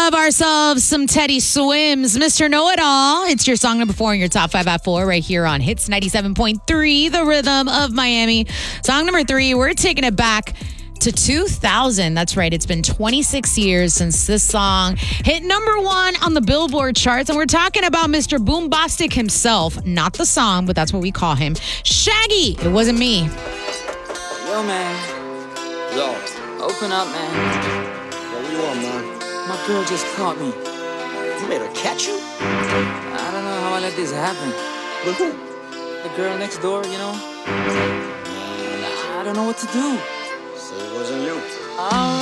love ourselves some Teddy Swims, Mr. Know-It-All. It's your song number 4 in your top 5 at 4 right here on Hits 97.3, the rhythm of Miami. Song number 3, we're taking it back to 2000. That's right. It's been 26 years since this song hit number 1 on the Billboard charts. And we're talking about Mr. Boombastic himself. Not the song, but that's what we call him. Shaggy. It wasn't me. Yo, man. Yo, Open up, man. what you want, man? My girl just caught me. You made her catch you? I don't know how I let this happen. With who? The girl next door, you know? I don't know what to do. Say it wasn't you.